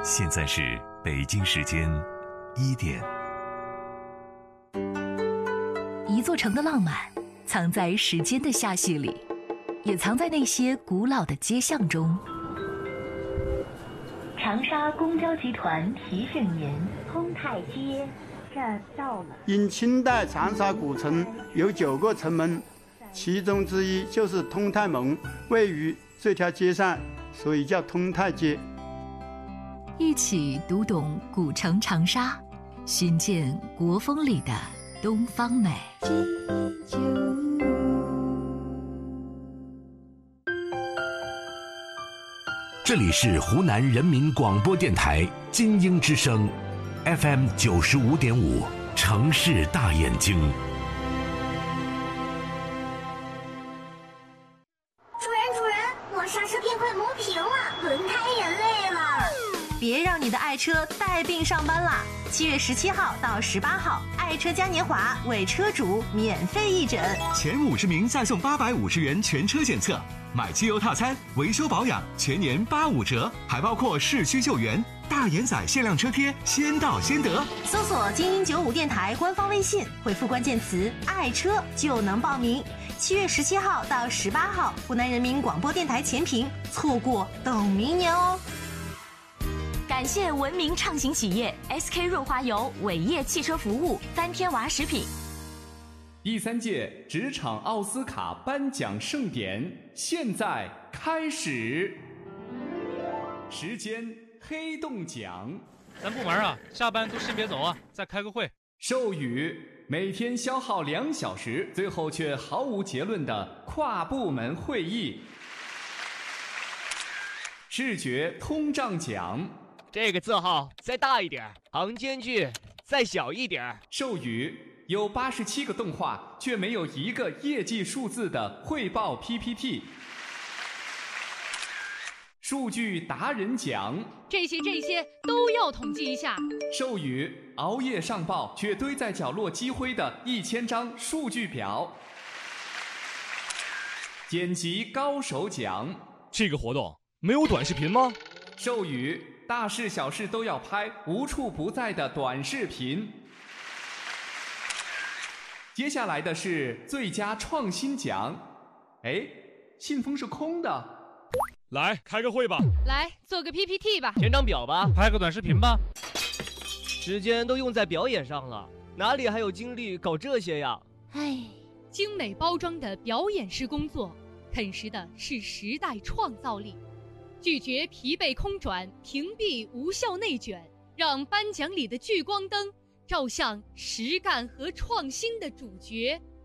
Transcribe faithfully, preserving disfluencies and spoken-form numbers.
现在是北京时间一点。 一座城的浪漫藏在时间的罅隙里，也藏在那些古老的街巷中。长沙公交集团提醒您， 通泰街这儿到了。 因清代长沙古城有九个城门，其中之一就是通泰门，位于这条街上，所以叫通泰街。 一起读懂古城长沙，寻见国风里的东方美。 这里是湖南人民广播电台金鹰之声 F M 九十五点五，城市大眼睛。 主人主人，我刹车片快磨平了，轮胎也累了。 别让你的爱车带病上班啦！七月十七号到十八号，爱车嘉年华为车主免费义诊， 前五十名再送八百五十元全车检测，买汽油套餐、维修保养全年八五折，还包括市区救援、大眼仔限量车贴，先到先得。 搜索精英九五电台官方微信，回复关键词“爱车”就能报名。七月十七号到十八号，湖南人民广播电台前屏，错过等明年哦。 感谢文明畅行企业 S K 润滑油、伟业汽车服务、三天娃食品。 第三届职场奥斯卡颁奖盛典现在开始，时间黑洞奖。 咱部门啊，下班都先别走啊，再开个会。 授予每天消耗两小时，最后却毫无结论的跨部门会议。视觉通胀奖。 这个字号再大一点，行间距再小一点。 授予有八十七个动画却没有一个业绩数字的汇报 P P T。数据达人奖， 这些这些都要统计一下。 授予熬夜上报却堆在角落积灰的一千张数据表。剪辑高手奖， 这个活动没有短视频吗？ 授予大事小事都要拍，无处不在的短视频。接下来的是最佳创新奖。哎，信封是空的。 来开个会吧， 来做个 P P T 吧， 填张表吧， 拍个短视频吧。 时间都用在表演上了，哪里还有精力搞这些呀？ 唉，精美包装的表演式工作，啃食的是时代创造力。拒绝疲惫空转，屏蔽无效内卷，让颁奖里的聚光灯照向实干和创新的主角。